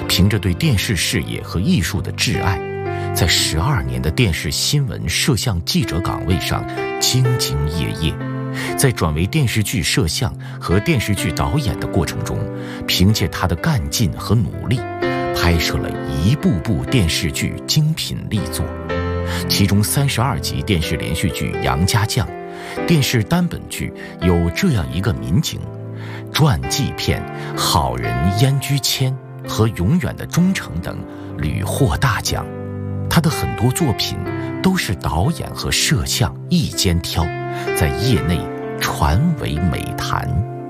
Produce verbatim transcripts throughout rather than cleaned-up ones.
凭着对电视事业和艺术的挚爱，在十二年的电视新闻摄像记者岗位上兢兢业业。在转为电视剧摄像和电视剧导演的过程中，凭借他的干劲和努力，拍摄了一部部电视剧精品力作，其中三十二集电视连续剧《杨家将》，电视单本剧有这样一个民警，传记片《好人燕居谦》和《永远的忠诚》等屡获大奖。他的很多作品都是导演和摄像一肩挑，在业内传为美谈。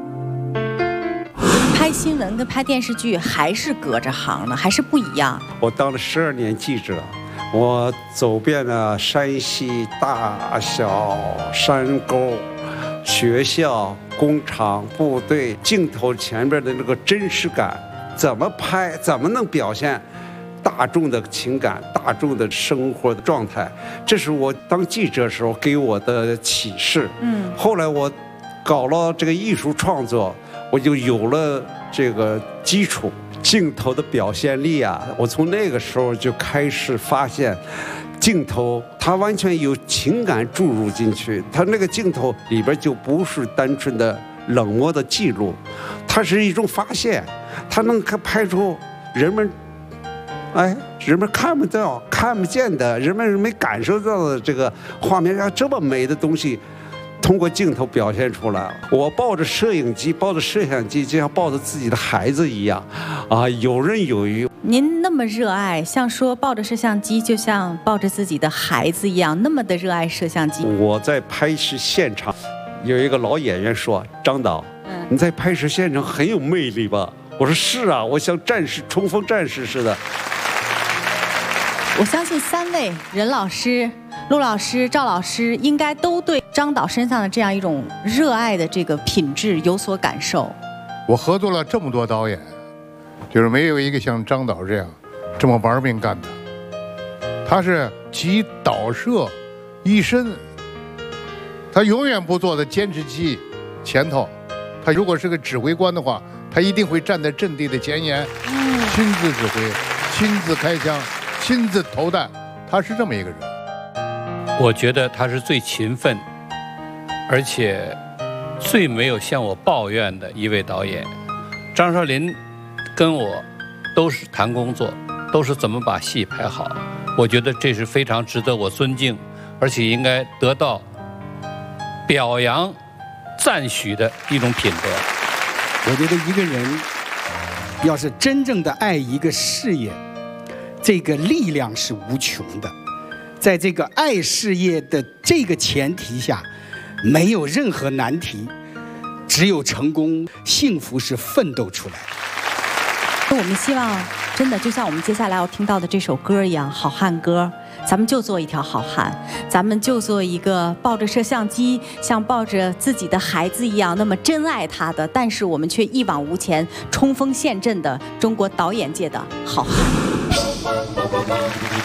拍新闻跟拍电视剧还是隔着行呢，还是不一样。 我当了十二年记者，我走遍了山西大小山沟、学校、工厂、部队，镜头前面的那个真实感，怎么拍，怎么能表现大众的情感、大众的生活的状态，这是我当记者时候给我的启示。嗯，后来我搞了这个艺术创作，我就有了这个基础。镜头的表现力啊，我从那个时候就开始发现，镜头它完全有情感注入进去，它那个镜头里边就不是单纯的冷漠的记录，它是一种发现，它能拍出人们。哎，人们看不到、看不见的，人们没感受到的这个画面上这么美的东西，通过镜头表现出来了。我抱着摄影机、抱着摄像机，就像抱着自己的孩子一样，啊，游刃有余。 您那么热爱，像说抱着摄像机，就像抱着自己的孩子一样，那么的热爱摄像机。 我在拍摄现场，有一个老演员说：“张导，嗯、你在拍摄现场很有魅力吧？”我说：“是啊，我像战士冲锋战士似的。” 我相信三位任老师、陆老师、赵老师应该都对张导身上的这样一种热爱的这个品质有所感受。 我合作了这么多导演，就是没有一个像张导这样这么玩命干的。他是集导摄一身，他永远不坐在监视器前头。他如果是个指挥官的话，他一定会站在阵地的前沿，亲自指挥，亲自开枪，亲自投弹，他是这么一个人。 我觉得他是最勤奋，而且最没有向我抱怨的一位导演。张少林跟我都是谈工作，都是怎么把戏拍好。我觉得这是非常值得我尊敬，而且应该得到表扬、赞许的一种品德。 我觉得一个人要是真正的爱一个事业，这个力量是无穷的，在这个爱事业的这个前提下，没有任何难题，只有成功，幸福是奋斗出来的。 我们希望真的就像我们接下来要听到的这首歌一样，好汉歌，咱们就做一条好汉，咱们就做一个抱着摄像机像抱着自己的孩子一样那么珍爱他的，但是我们却一往无前冲锋陷阵的中国导演界的好汉。